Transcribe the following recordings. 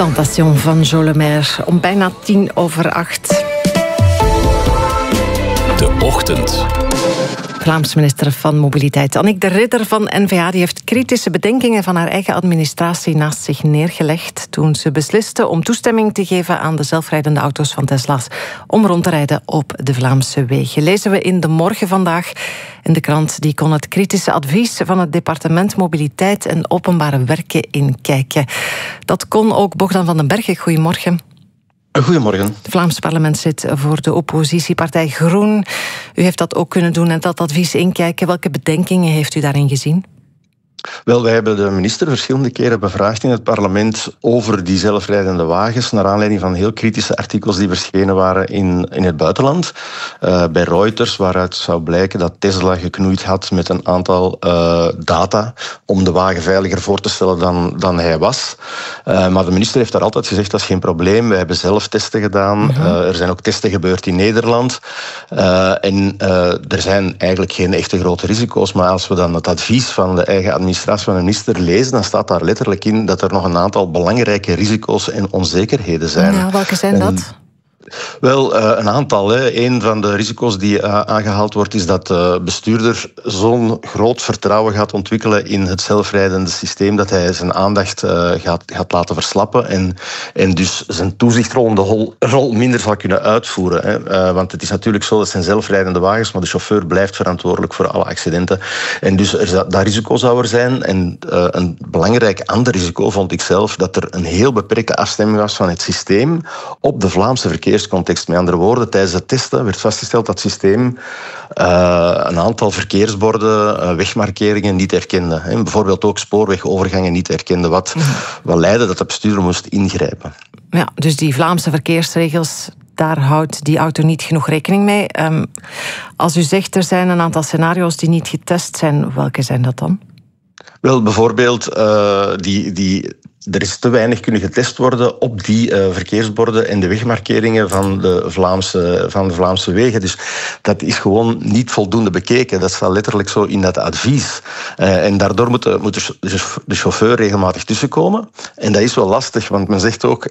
Tentation van Jo Le Maire om bijna 7:50. De Ochtend. Vlaams minister van Mobiliteit Annick de Ridder van N-VA die heeft kritische bedenkingen van haar eigen administratie naast zich neergelegd toen ze besliste om toestemming te geven aan de zelfrijdende auto's van Tesla's om rond te rijden op de Vlaamse wegen. Lezen we in De Morgen vandaag. In de krant die kon het kritische advies van het departement Mobiliteit en Openbare Werken inkijken. Dat kon ook Bogdan van den Bergen. Goedemorgen. Goedemorgen. Het Vlaams parlement zit voor de oppositiepartij Groen. U heeft dat ook kunnen doen en dat advies inkijken. Welke bedenkingen heeft u daarin gezien? Wel, wij hebben de minister verschillende keren bevraagd in het parlement over die zelfrijdende wagens, naar aanleiding van heel kritische artikels die verschenen waren in het buitenland. Bij Reuters, waaruit zou blijken dat Tesla geknoeid had met een aantal data om de wagen veiliger voor te stellen dan hij was. Maar de minister heeft daar altijd gezegd, dat is geen probleem. Wij hebben zelf testen gedaan. Er zijn ook testen gebeurd in Nederland. Er zijn eigenlijk geen echte grote risico's. Maar als we dan het advies van de eigen administratie van de minister lezen, dan staat daar letterlijk in dat er nog een aantal belangrijke risico's en onzekerheden zijn. Ja, welke zijn dat? Wel, een aantal. Een van de risico's die aangehaald wordt, is dat de bestuurder zo'n groot vertrouwen gaat ontwikkelen in het zelfrijdende systeem dat hij zijn aandacht gaat laten verslappen en dus zijn toezichtrol rol minder zal kunnen uitvoeren. Want het is natuurlijk zo, dat zijn zelfrijdende wagens, maar de chauffeur blijft verantwoordelijk voor alle accidenten. En dus dat risico zou er zijn. En een belangrijk ander risico vond ik zelf, dat er een heel beperkte afstemming was van het systeem op de Vlaamse verkeerscontext. Met andere woorden, tijdens het testen werd vastgesteld dat het systeem een aantal verkeersborden, wegmarkeringen niet herkende. Bijvoorbeeld ook spoorwegovergangen niet herkende, wat leidde dat de bestuurder moest ingrijpen. Ja, dus die Vlaamse verkeersregels, daar houdt die auto niet genoeg rekening mee. Als u zegt, er zijn een aantal scenario's die niet getest zijn, welke zijn dat dan? Wel, bijvoorbeeld er is te weinig kunnen getest worden op die verkeersborden en de wegmarkeringen van de Vlaamse wegen. Dus dat is gewoon niet voldoende bekeken. Dat staat letterlijk zo in dat advies. En daardoor moet de chauffeur regelmatig tussenkomen. En dat is wel lastig, want men zegt ook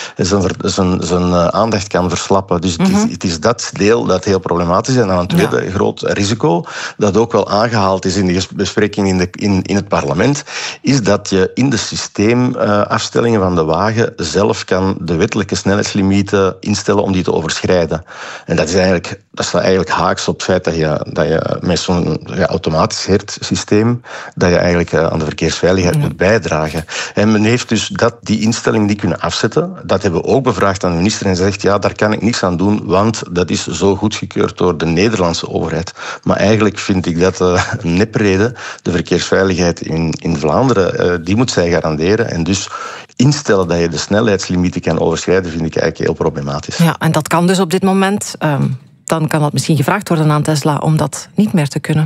zijn aandacht kan verslappen. Dus het is dat deel dat heel problematisch is. En dan een tweede groot risico, dat ook wel aangehaald is in de bespreking in het parlement, is dat je in de systeemafstellingen van de wagen zelf kan de wettelijke snelheidslimieten instellen om die te overschrijden. En dat staat eigenlijk haaks op het feit dat je met zo'n automatisch hertsysteem dat je eigenlijk aan de verkeersveiligheid moet bijdragen. En men heeft dus die instelling niet kunnen afzetten. Dat hebben we ook bevraagd aan de minister en zegt, ja, daar kan ik niks aan doen, want dat is zo goedgekeurd door de Nederlandse overheid. Maar eigenlijk vind ik dat een nepreden. De verkeersveiligheid in Vlaanderen, die moet zij garanderen. En dus instellen dat je de snelheidslimieten kan overschrijden, vind ik eigenlijk heel problematisch. Ja, en dat kan dus op dit moment. Dan kan dat misschien gevraagd worden aan Tesla om dat niet meer te kunnen.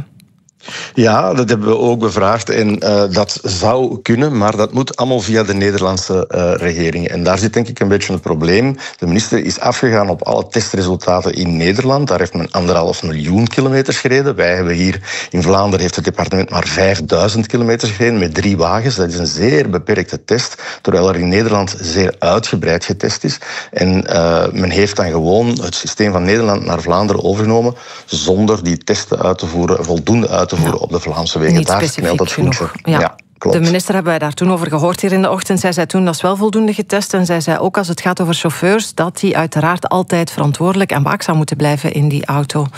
Ja, dat hebben we ook bevraagd en dat zou kunnen, maar dat moet allemaal via de Nederlandse regering. En daar zit denk ik een beetje het probleem. De minister is afgegaan op alle testresultaten in Nederland. Daar heeft men 1,5 miljoen kilometers gereden. Wij hebben hier in Vlaanderen heeft het departement maar 5000 kilometers gereden met 3 wagens. Dat is een zeer beperkte test, terwijl er in Nederland zeer uitgebreid getest is. En men heeft dan gewoon het systeem van Nederland naar Vlaanderen overgenomen zonder die testen voldoende uit te voeren op de Vlaamse wegen. Niet daar smelt het voetje. Ja. Klopt. De minister hebben wij daar toen over gehoord hier in de ochtend. Zij zei toen, dat is wel voldoende getest. En zij zei ook, als het gaat over chauffeurs, dat die uiteraard altijd verantwoordelijk en waakzaam moeten blijven in die auto.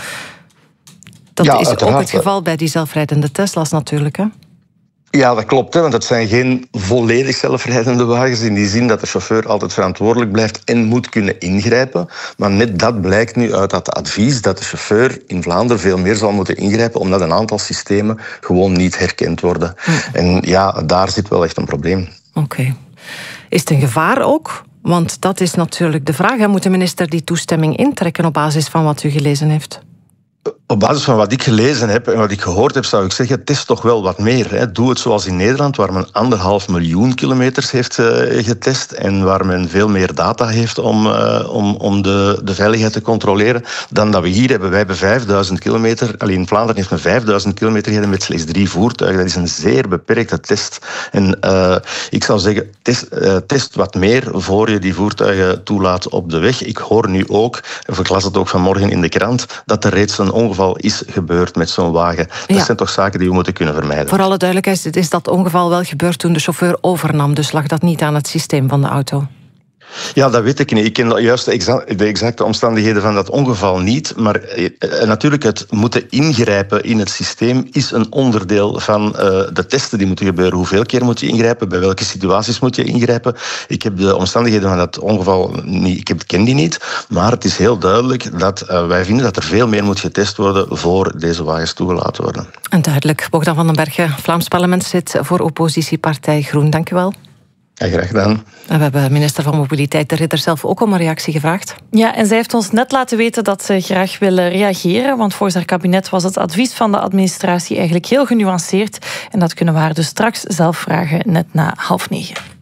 Dat is uiteraard ook het geval bij die zelfrijdende Tesla's natuurlijk, hè? Ja, dat klopt, want het zijn geen volledig zelfrijdende wagens in die zin dat de chauffeur altijd verantwoordelijk blijft en moet kunnen ingrijpen. Maar net dat blijkt nu uit dat advies dat de chauffeur in Vlaanderen veel meer zal moeten ingrijpen omdat een aantal systemen gewoon niet herkend worden. En ja, daar zit wel echt een probleem. Oké. Is het een gevaar ook? Want dat is natuurlijk de vraag. Moet de minister die toestemming intrekken op basis van wat u gelezen heeft? Op basis van wat ik gelezen heb en wat ik gehoord heb, zou ik zeggen, test toch wel wat meer. Hè. Doe het zoals in Nederland, waar men 1,5 miljoen kilometers heeft getest en waar men veel meer data heeft om de veiligheid te controleren, dan dat we hier hebben. Wij hebben 5000 kilometer. Alleen Vlaanderen heeft men 5000 kilometer gereden met slechts 3 voertuigen. Dat is een zeer beperkte test. En ik zou zeggen, test wat meer voor je die voertuigen toelaat op de weg. Ik hoor nu ook, of ik las het ook vanmorgen in de krant, dat er reeds een ongeval is gebeurd met zo'n wagen. Dat zijn toch zaken die we moeten kunnen vermijden. Voor alle duidelijkheid is dat ongeval wel gebeurd toen de chauffeur overnam. Dus lag dat niet aan het systeem van de auto? Ja, dat weet ik niet. Ik ken juist de exacte omstandigheden van dat ongeval niet. Maar natuurlijk, het moeten ingrijpen in het systeem is een onderdeel van de testen die moeten gebeuren. Hoeveel keer moet je ingrijpen? Bij welke situaties moet je ingrijpen? Ik heb de omstandigheden van dat ongeval niet, ik ken die niet. Maar het is heel duidelijk dat wij vinden dat er veel meer moet getest worden voor deze wagens toegelaten worden. En duidelijk. Bogdan van den Bergen, Vlaams parlementslid voor oppositiepartij Groen. Dank u wel. Ja, graag gedaan. En we hebben minister van Mobiliteit De Ridder zelf ook om een reactie gevraagd. Ja, en zij heeft ons net laten weten dat ze graag wil reageren, want volgens haar kabinet was het advies van de administratie eigenlijk heel genuanceerd. En dat kunnen we haar dus straks zelf vragen, net na 20:30.